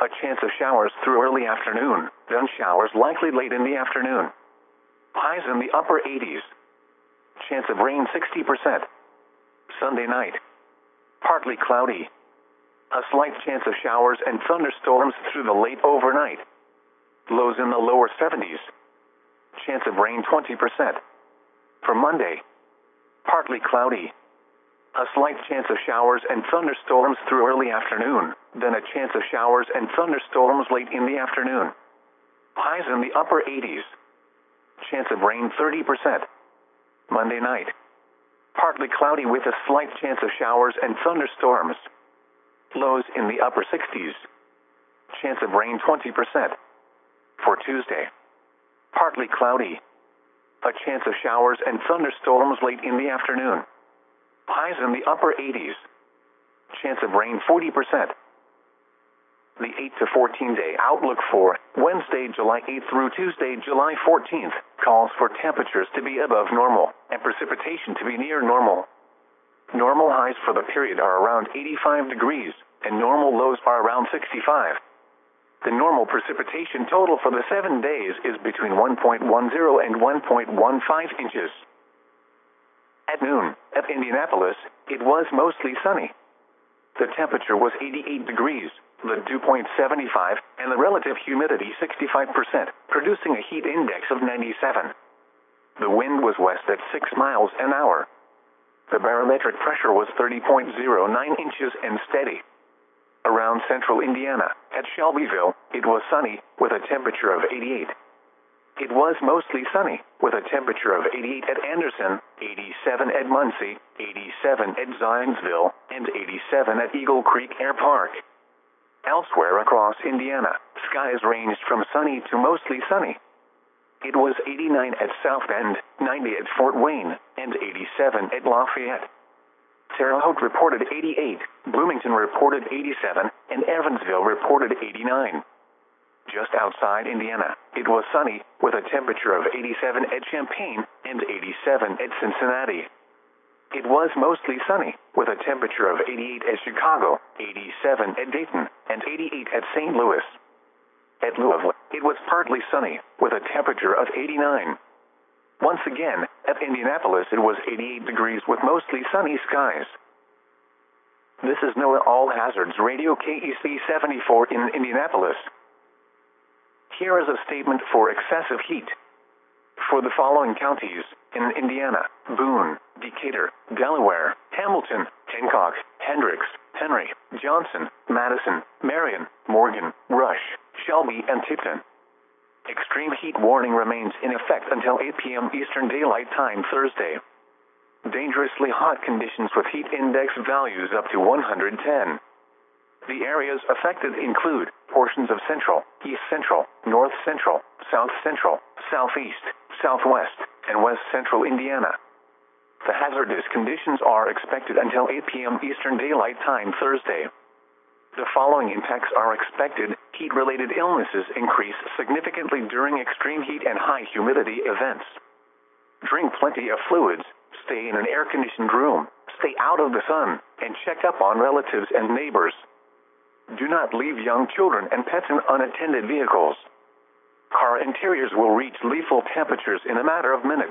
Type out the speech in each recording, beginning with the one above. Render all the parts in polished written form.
A chance of showers through early afternoon, then showers likely late in the afternoon. Highs in the upper 80s. Chance of rain 60%. Sunday night. Partly cloudy. A slight chance of showers and thunderstorms through the late overnight. Lows in the lower 70s. Chance of rain 20%. For Monday. Partly cloudy. A slight chance of showers and thunderstorms through early afternoon, then a chance of showers and thunderstorms late in the afternoon. Highs in the upper 80s. Chance of rain 30%. Monday night. Partly cloudy with a slight chance of showers and thunderstorms. Lows in the upper 60s. Chance of rain 20%. For Tuesday. Partly cloudy. A chance of showers and thunderstorms late in the afternoon. Highs in the upper 80s. Chance of rain 40%. The 8 to 14 day outlook for Wednesday, July 8th through Tuesday, July 14th calls for temperatures to be above normal and precipitation to be near normal. Normal highs for the period are around 85 degrees and normal lows are around 65. The normal precipitation total for the 7 days is between 1.10 and 1.15 inches. At noon, at Indianapolis, it was mostly sunny. The temperature was 88 degrees, the dew point 75, and the relative humidity 65%, producing a heat index of 97. The wind was west at 6 miles an hour. The barometric pressure was 30.09 inches and steady. Around central Indiana, at Shelbyville, it was sunny, with a temperature of 88. It was mostly sunny, with a temperature of 88 at Anderson, 87 at Muncie, 87 at Zionsville, and 87 at Eagle Creek Air Park. Elsewhere across Indiana, skies ranged from sunny to mostly sunny. It was 89 at South Bend, 90 at Fort Wayne, and 87 at Lafayette. Terre Haute reported 88, Bloomington reported 87, and Evansville reported 89. Just outside Indiana, it was sunny, with a temperature of 87 at Champaign and 87 at Cincinnati. It was mostly sunny, with a temperature of 88 at Chicago, 87 at Dayton, and 88 at St. Louis. At Louisville, it was partly sunny, with a temperature of 89. Once again, at Indianapolis it was 88 degrees with mostly sunny skies. This is NOAA All Hazards Radio KEC 74 in Indianapolis. Here is a statement for excessive heat. For the following counties in Indiana: Boone, Decatur, Delaware, Hamilton, Hancock, Hendricks, Henry, Johnson, Madison, Marion, Morgan, Rush, Shelby, and Tipton. Extreme heat warning remains in effect until 8 p.m. Eastern Daylight Time Thursday. Dangerously hot conditions with heat index values up to 110. The areas affected include portions of central, east central, north central, south central, southeast, southwest, and west central Indiana. The hazardous conditions are expected until 8 p.m. Eastern Daylight Time Thursday. The following impacts are expected. Heat-related illnesses increase significantly during extreme heat and high humidity events. Drink plenty of fluids, stay in an air-conditioned room, stay out of the sun, and check up on relatives and neighbors. Do not leave young children and pets in unattended vehicles. Car interiors will reach lethal temperatures in a matter of minutes.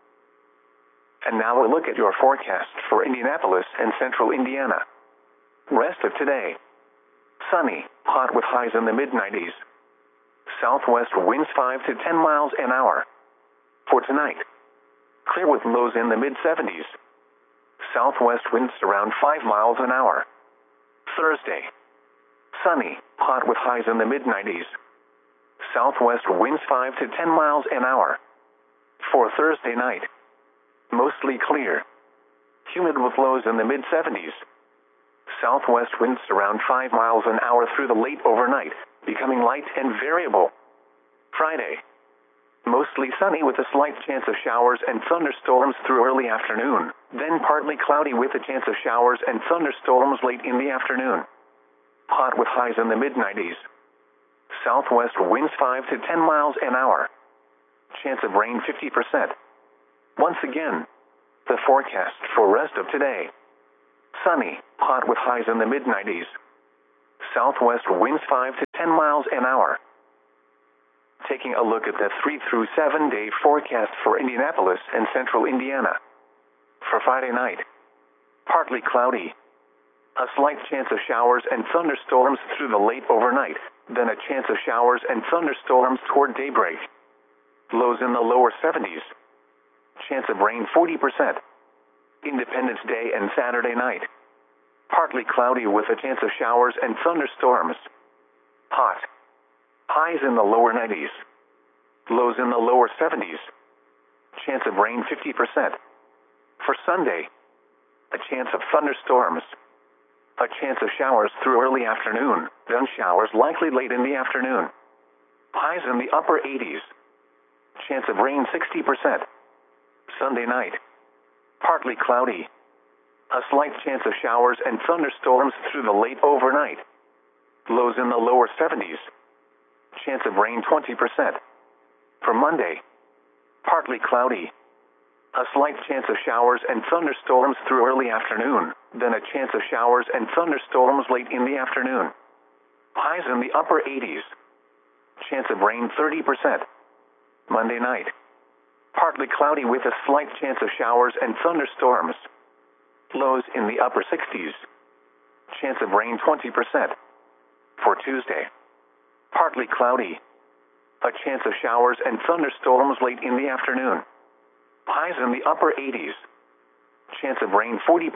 And now a look at your forecast for Indianapolis and central Indiana. Rest of today. Sunny, hot with highs in the mid-90s. Southwest winds 5 to 10 miles an hour. For tonight, clear with lows in the mid-70s. Southwest winds around 5 miles an hour. Thursday, sunny, hot with highs in the mid-90s. Southwest winds 5 to 10 miles an hour. For Thursday night, mostly clear. Humid with lows in the mid-70s. Southwest winds around 5 miles an hour through the late overnight, becoming light and variable. Friday, mostly sunny with a slight chance of showers and thunderstorms through early afternoon, then partly cloudy with a chance of showers and thunderstorms late in the afternoon. Hot with highs in the mid-90s. Southwest winds 5 to 10 miles an hour. Chance of rain 50%. Once again, the forecast for rest of today. Sunny, hot with highs in the mid-90s. Southwest winds 5 to 10 miles an hour. Taking a look at the 3 through 7 day forecast for Indianapolis and central Indiana. For Friday night, partly cloudy. A slight chance of showers and thunderstorms through the late overnight, then a chance of showers and thunderstorms toward daybreak. Lows in the lower 70s. Chance of rain 40%. Independence Day and Saturday night. Partly cloudy with a chance of showers and thunderstorms. Hot. Highs in the lower 90s. Lows in the lower 70s. Chance of rain 50%. For Sunday, a chance of thunderstorms. A chance of showers through early afternoon, then showers likely late in the afternoon. Highs in the upper 80s. Chance of rain 60%. Sunday night, partly cloudy. A slight chance of showers and thunderstorms through the late overnight. Lows in the lower 70s. Chance of rain 20%. For Monday, partly cloudy. A slight chance of showers and thunderstorms through early afternoon, then a chance of showers and thunderstorms late in the afternoon. Highs in the upper 80s. Chance of rain 30%. Monday night, partly cloudy with a slight chance of showers and thunderstorms. Lows in the upper 60s. Chance of rain 20%. For Tuesday, partly cloudy. A chance of showers and thunderstorms late in the afternoon. Highs in the upper 80s. Chance of rain 40%.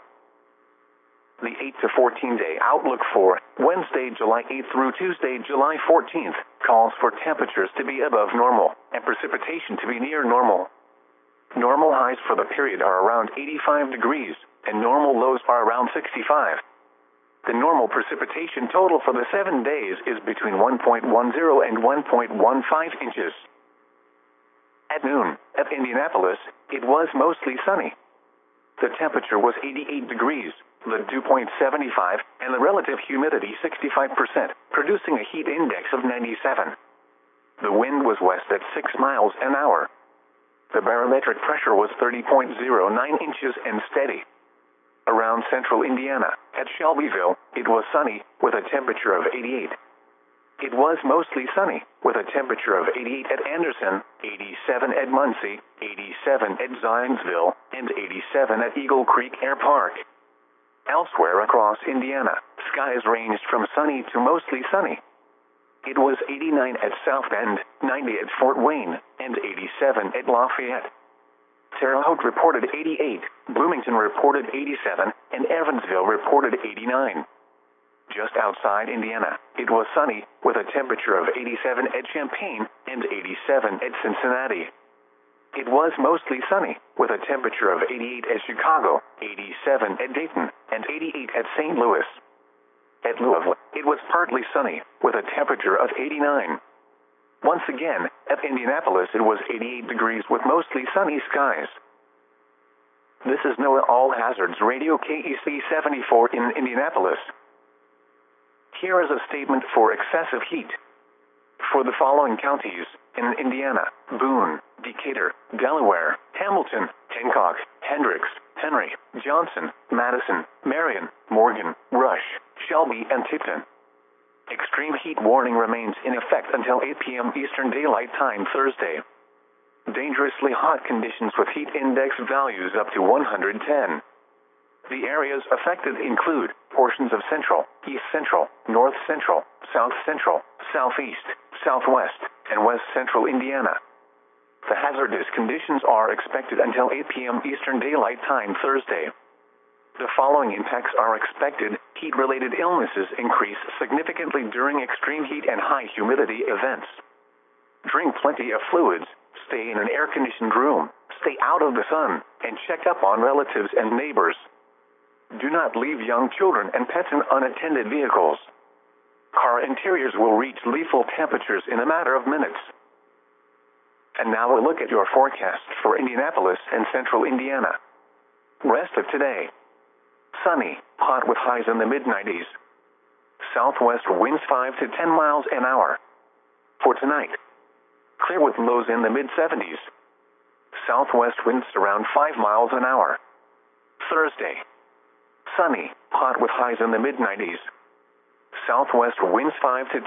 The 8 to 14 day outlook for Wednesday, July 8th through Tuesday, July 14th calls for temperatures to be above normal and precipitation to be near normal. Normal highs for the period are around 85 degrees and normal lows are around 65. The normal precipitation total for the 7 days is between 1.10 and 1.15 inches. At noon, at Indianapolis, it was mostly sunny. The temperature was 88 degrees, the dew point 75, and the relative humidity 65%, producing a heat index of 97. The wind was west at 6 miles an hour. The barometric pressure was 30.09 inches and steady. Around central Indiana, at Shelbyville, it was sunny, with a temperature of 88. It was mostly sunny, with a temperature of 88 at Anderson, 87 at Muncie, 87 at Zionsville, and 87 at Eagle Creek Air Park. Elsewhere across Indiana, skies ranged from sunny to mostly sunny. It was 89 at South Bend, 90 at Fort Wayne, and 87 at Lafayette. Terre Haute reported 88, Bloomington reported 87, and Evansville reported 89. Just outside Indiana, it was sunny, with a temperature of 87 at Champaign and 87 at Cincinnati. It was mostly sunny, with a temperature of 88 at Chicago, 87 at Dayton, and 88 at St. Louis. At Louisville, it was partly sunny, with a temperature of 89. Once again, at Indianapolis it was 88 degrees with mostly sunny skies. This is NOAA All Hazards Radio KEC 74 in Indianapolis. Here is a statement for excessive heat. For the following counties in Indiana: Boone, Decatur, Delaware, Hamilton, Hancock, Hendricks, Henry, Johnson, Madison, Marion, Morgan, Rush, Shelby, and Tipton. Extreme heat warning remains in effect until 8 p.m. Eastern Daylight Time Thursday. Dangerously hot conditions with heat index values up to 110. The areas affected include portions of central, east central, north central, south central, southeast, southwest, and west central Indiana. The hazardous conditions are expected until 8 p.m. Eastern Daylight Time Thursday. The following impacts are expected. Heat-related illnesses increase significantly during extreme heat and high humidity events. Drink plenty of fluids, stay in an air-conditioned room, stay out of the sun, and check up on relatives and neighbors. Do not leave young children and pets in unattended vehicles. Car interiors will reach lethal temperatures in a matter of minutes. And now a look at your forecast for Indianapolis and central Indiana. Rest of today. Sunny, hot with highs in the mid-90s. Southwest winds 5 to 10 miles an hour. For tonight, clear with lows in the mid-70s. Southwest winds around 5 miles an hour. Thursday, sunny, hot with highs in the mid-90s. Southwest winds 5 to